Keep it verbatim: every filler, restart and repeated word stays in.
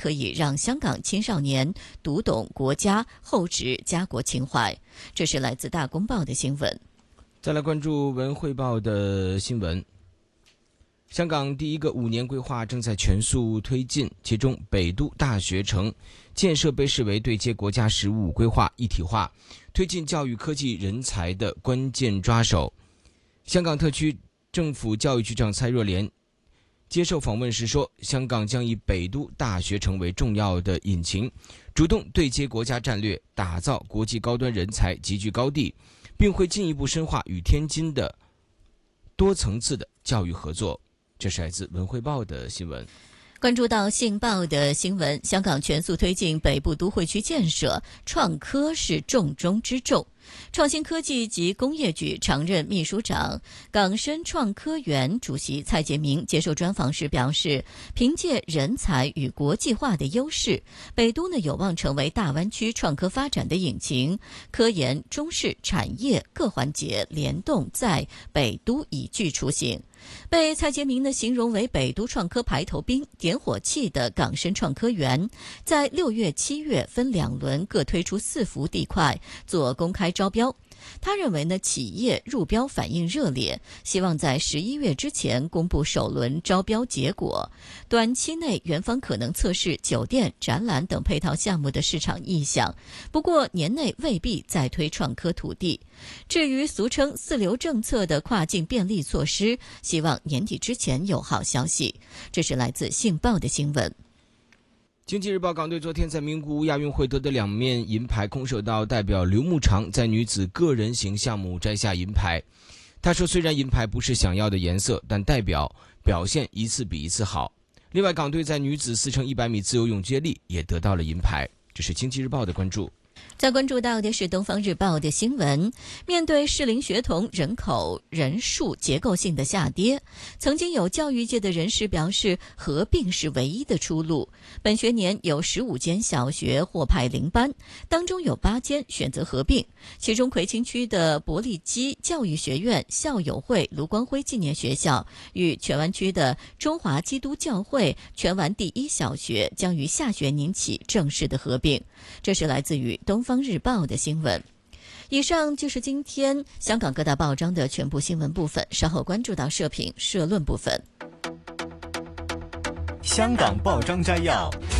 可以让香港青少年读懂国家，厚植家国情怀。这是来自大公报的新闻。 再来关注文汇报的新闻。香港第一个五年规划正在全速推进，其中北都大学城建设被视为对接国家“十五”规划一体化、推进教育科技人才的关键抓手。香港特区政府教育局长蔡若莲接受访问时说，香港将以北都大学城为重要的引擎，主动对接国家战略，打造国际高端人才集聚高地，并会进一步深化与天津的多层次的教育合作。这是来自文汇报的新闻。 关注到信报的新闻，香港全速推进北部都会区建设，创科是重中之重。创新科技及工业局常任秘书长、港深创科园主席蔡杰明接受专访时表示，凭借人才与国际化的优势，北都呢有望成为大湾区创科发展的引擎，科研、中试、产业各环节联动在北都已具雏形。被蔡杰明呢形容为北都创科排头兵、点火器的港深创科园，在六月、七月分两轮各推出四幅地块做公开招标。他认为呢，企业入标反应热烈，希望在十一月之前公布首轮招标结果。短期内，园方可能测试酒店、展览等配套项目的市场意向，不过年内未必再推创科土地。至于俗称四流政策的跨境便利措施，希望年底之前有好消息。这是来自信报的新闻。 经济日报港队昨天在名古屋亚运会得的两面银牌，空手道代表刘慕常在女子个人型项目摘下银牌。他说，虽然银牌不是想要的颜色，但代表表现一次比一次好。另外，港队在女子四乘一百米自由泳接力也得到了银牌。这是经济日报的关注。 再关注到的是东方日报的新闻，面对适龄学童人口人数结构性的下跌，曾经有教育界的人士表示，合并是唯一的出路。本学年有十五间小学获派零班，当中有八间选择合并，其中葵青区的伯利基教育学院校友会卢光辉纪念学校与荃湾区的中华基督教会荃湾第一小学将于下学年起正式的合并。这是来自于东方日报的新闻。以上就是今天香港各大报章的全部新闻部分，稍后关注到社评社论部分。 香港报章摘要。